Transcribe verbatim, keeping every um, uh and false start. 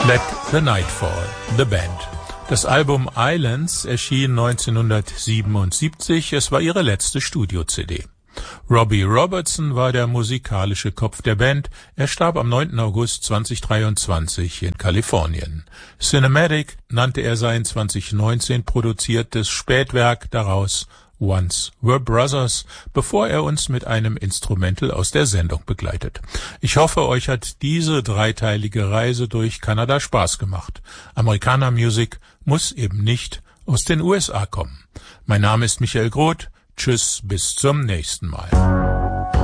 Let the Night Fall, The Band. Das Album Islands erschien neunzehnhundertsiebenundsiebzig, es war ihre letzte Studio-C D. Robbie Robertson war der musikalische Kopf der Band, er starb am neunten August zweitausenddreiundzwanzig in Kalifornien. Cinematic nannte er sein zweitausendneunzehn produziertes Spätwerk, daraus Once Were Brothers, bevor er uns mit einem Instrumental aus der Sendung begleitet. Ich hoffe, euch hat diese dreiteilige Reise durch Kanada Spaß gemacht. Americana Music muss eben nicht aus den U S A kommen. Mein Name ist Michael Groth. Tschüss, bis zum nächsten Mal.